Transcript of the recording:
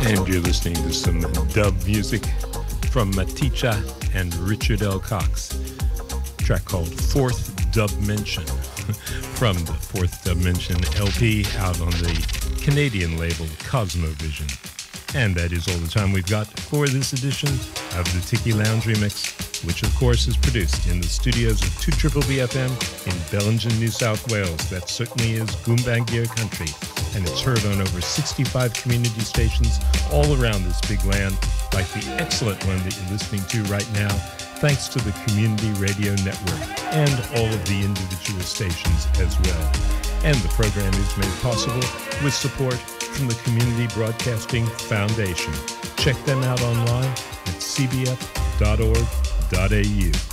And you're listening to some dub music from Maticha and Richard L. Cox. A track called Fourth Dub Mention from the Fourth Dub Mention LP out on the Canadian label Cosmovision. And that is all the time we've got for this edition of the Tiki Lounge Remix, which of course is produced in the studios of 2BBFM in Bellingen, New South Wales. That certainly is Goombangir country, and it's heard on over 65 community stations all around this big land, like the excellent one that you're listening to right now, thanks to the Community Radio Network and all of the individual stations as well. And the program is made possible with support from the Community Broadcasting Foundation. Check them out online at cbf.org.au.